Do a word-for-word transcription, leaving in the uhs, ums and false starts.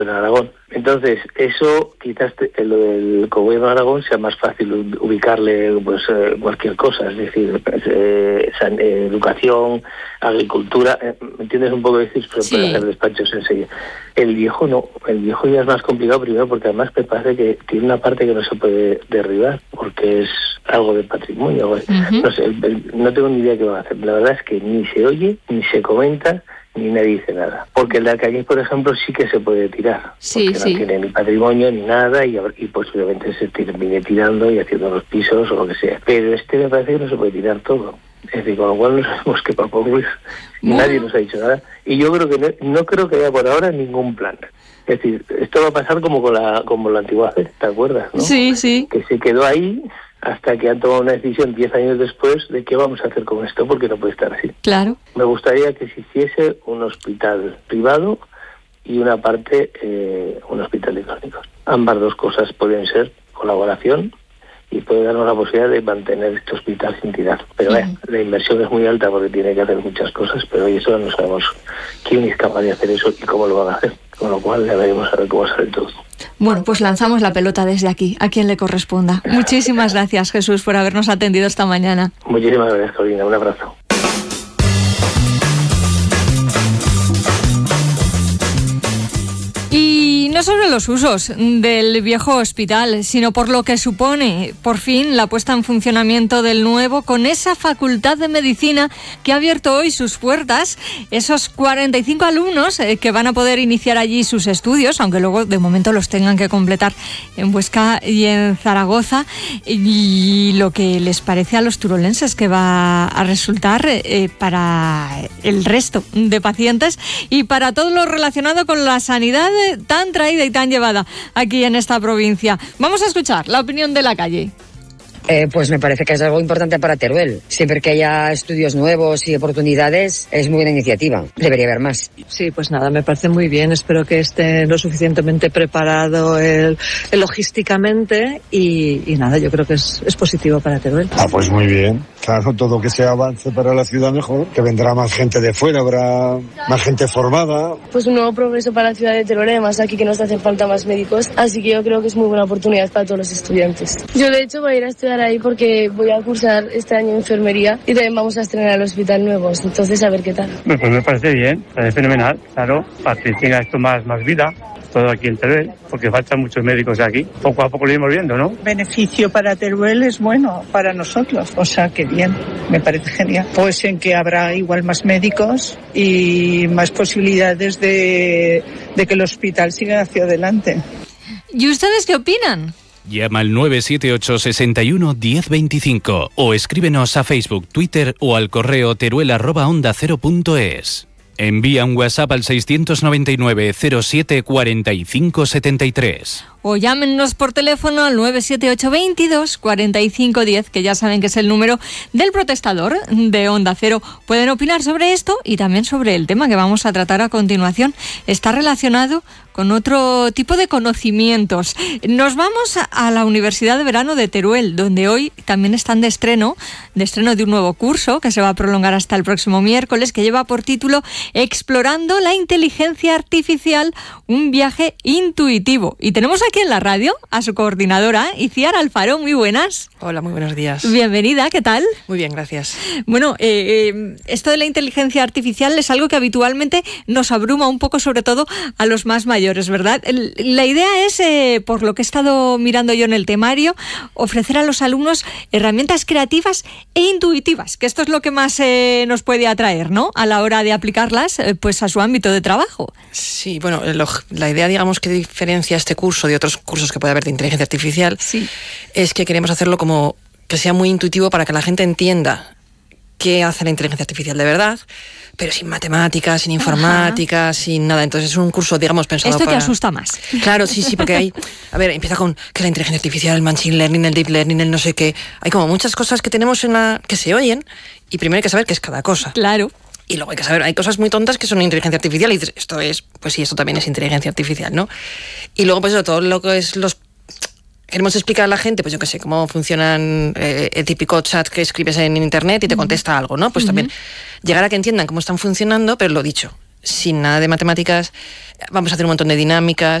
en Aragón. Entonces, eso quizás te, lo del gobierno de Aragón sea más fácil ubicarle pues eh, cualquier cosa, es decir, pues, eh, san, eh, educación, agricultura, eh, ¿me entiendes un poco? Decir, pero Sí. puede hacer despachos enseguida. El viejo no, el viejo ya es más complicado primero porque además me parece que tiene una parte que no se puede derribar porque es algo de patrimonio. Uh-huh. No sé, el, el, no tengo ni idea qué van a hacer. La verdad es que ni se oye, ni se comenta, ni nadie dice nada. Porque el de la calle, por ejemplo, sí que se puede tirar. Sí, porque sí. no tiene ni patrimonio ni nada y, y posiblemente se termine tirando y haciendo los pisos o lo que sea. Pero este me parece que no se puede tirar todo. Es decir, con lo cual no sabemos qué papá ocurrir. Nadie nos ha dicho nada. Y yo creo que no, no creo que haya por ahora ningún plan. Es decir, esto va a pasar como con la como la antigua fe, ¿te acuerdas? ¿No? Sí, sí. Que se quedó ahí hasta que han tomado una decisión diez años después de qué vamos a hacer con esto, porque no puede estar así. Claro. Me gustaría que se hiciese un hospital privado y una parte eh, un hospital de crónicos. Ambas dos cosas pueden ser colaboración y puede darnos la posibilidad de mantener este hospital sin tirar. Pero eh, uh-huh. la inversión es muy alta porque tiene que hacer muchas cosas, pero hoy eso no sabemos quién es capaz de hacer eso y cómo lo van a hacer. Con lo cual ya veremos a ver cómo sale todo. Bueno, pues lanzamos la pelota desde aquí, a quien le corresponda. Muchísimas gracias, Jesús, por habernos atendido esta mañana. Muchísimas gracias, Carolina. Un abrazo. Y no sobre los usos del viejo hospital, sino por lo que supone, por fin, la puesta en funcionamiento del nuevo, con esa facultad de medicina que ha abierto hoy sus puertas, esos cuarenta y cinco alumnos eh, que van a poder iniciar allí sus estudios, aunque luego de momento los tengan que completar en Huesca y en Zaragoza, y lo que les parece a los turolenses que va a resultar eh, para el resto de pacientes y para todo lo relacionado con la sanidad tan traída y tan llevada aquí en esta provincia. Vamos a escuchar la opinión de la calle. Eh, pues me parece que es algo importante para Teruel. Siempre que haya estudios nuevos y oportunidades, es muy buena iniciativa. Debería haber más. Sí, pues nada, me parece muy bien. Espero que esté lo suficientemente preparado el, el logísticamente y, y nada, yo creo que es, es positivo para Teruel. Ah, pues muy bien. Claro, todo que sea avance para la ciudad mejor, que vendrá más gente de fuera, habrá más gente formada. Pues un nuevo progreso para la ciudad de Teruel, además aquí que nos hacen falta más médicos, así que yo creo que es muy buena oportunidad para todos los estudiantes. Yo de hecho voy a ir a estudiar ahí porque voy a cursar este año enfermería y también vamos a estrenar el hospital nuevo, entonces a ver qué tal. Pues me parece bien, me parece fenomenal, claro, para que tenga esto más, más vida. Todo aquí en Teruel, porque faltan muchos médicos aquí. Poco a poco lo iremos viendo, ¿no? Beneficio para Teruel es bueno para nosotros, o sea que bien, me parece genial. Pues en que habrá igual más médicos y más posibilidades de, de que el hospital siga hacia adelante. ¿Y ustedes qué opinan? Llama al nueve siete ocho, seis uno, uno cero dos cinco o escríbenos a Facebook, Twitter o al correo teruel arroba onda cero punto es. Envía un WhatsApp al seiscientos noventa y nueve, cero siete, cuarenta y cinco setenta y tres. O llámenos por teléfono al nueve siete ocho, veintidós, cuarenta y cinco diez, que ya saben que es el número del protestador de Onda Cero. Pueden opinar sobre esto y también sobre el tema que vamos a tratar a continuación. Está relacionado con otro tipo de conocimientos. Nos vamos a la Universidad de Verano de Teruel, donde hoy también están de estreno, de estreno de un nuevo curso que se va a prolongar hasta el próximo miércoles, que lleva por título Explorando la inteligencia artificial, un viaje intuitivo. Y tenemos aquí en la radio a su coordinadora, Iciar Alfaro. Muy buenas. Hola, muy buenos días. Bienvenida, ¿qué tal? Muy bien, gracias. Bueno, eh, eh, esto de la inteligencia artificial es algo que habitualmente nos abruma un poco, sobre todo a los más mayores, ¿verdad? El, la idea es, eh, por lo que he estado mirando yo en el temario, ofrecer a los alumnos herramientas creativas e intuitivas, que esto es lo que más eh, nos puede atraer, ¿no? A la hora de aplicarlas, eh, pues a su ámbito de trabajo. Sí, bueno, lo, la idea, digamos, que diferencia este curso de otros cursos que puede haber de inteligencia artificial, sí, es que queremos hacerlo como que sea muy intuitivo para que la gente entienda qué hace la inteligencia artificial de verdad, pero sin matemáticas, sin informática, Ajá. sin nada. Entonces es un curso, digamos, pensado Esto para... te asusta más. Claro, sí, sí, porque hay... A ver, empieza con que la inteligencia artificial, el machine learning, el deep learning, el no sé qué... Hay como muchas cosas que tenemos en la... que se oyen, y primero hay que saber qué es cada cosa. Claro. Y luego hay que saber, hay cosas muy tontas que son inteligencia artificial, y dices, esto es... Pues sí, esto también es inteligencia artificial, ¿no? Y luego, pues, todo lo que es los... Queremos explicar a la gente, pues yo qué sé, cómo funcionan eh, el típico chat que escribes en internet y te contesta algo, ¿no? Pues uh-huh. también llegar a que entiendan cómo están funcionando, pero lo dicho, sin nada de matemáticas, vamos a hacer un montón de dinámicas.